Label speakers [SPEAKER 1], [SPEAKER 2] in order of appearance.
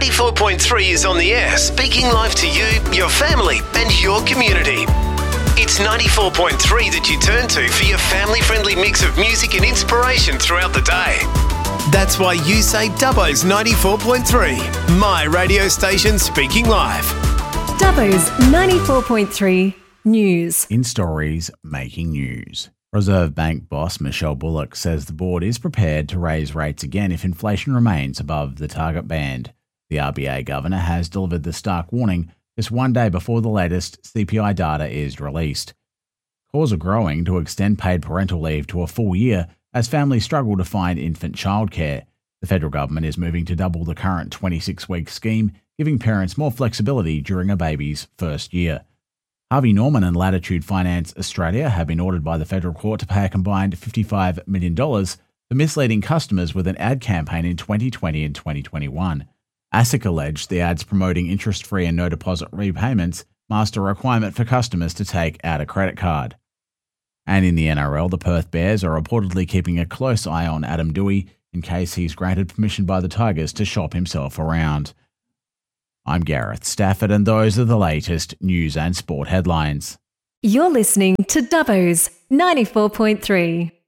[SPEAKER 1] 94.3 is on the air, speaking live to you, your family and your community. It's 94.3 that you turn to for your family-friendly mix of music and inspiration throughout the day. That's why you say Dubbo's 94.3, my radio station speaking live.
[SPEAKER 2] Dubbo's 94.3 News.
[SPEAKER 3] In stories making news. Reserve Bank boss Michelle Bullock says the board is prepared to raise rates again if inflation remains above the target band. The RBA governor has delivered the stark warning just one day before the latest CPI data is released. Calls are growing to extend paid parental leave to a full year as families struggle to find infant childcare. The federal government is moving to double the current 26-week scheme, giving parents more flexibility during a baby's first year. Harvey Norman and Latitude Finance Australia have been ordered by the federal court to pay a combined $55 million for misleading customers with an ad campaign in 2020 and 2021. ASIC alleged the ads promoting interest-free and no-deposit repayments masked a requirement for customers to take out a credit card. And in the NRL, the Perth Bears are reportedly keeping a close eye on Adam Doueihi in case he's granted permission by the Tigers to shop himself around. I'm Gareth Stafford, and those are the latest news and sport headlines.
[SPEAKER 2] You're listening to Dubbo's 94.3.